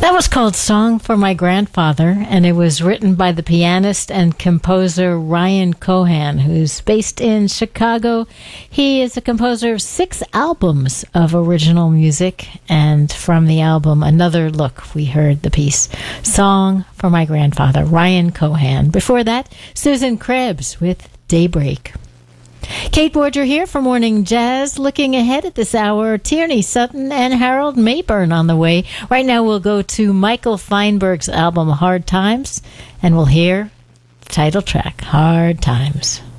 That was called Song for My Grandfather, and it was written by the pianist and composer Ryan Cohan, who's based in Chicago. He is a composer of 6 albums of original music, and from the album Another Look, we heard the piece Song for My Grandfather, Ryan Cohan. Before that, Susan Krebs with Daybreak. Kate Borger here for Morning Jazz. Looking ahead at this hour, Tierney Sutton and Harold Mayburn on the way. Right now we'll go to Michael Feinberg's album Hard Times, and we'll hear the title track, Hard Times.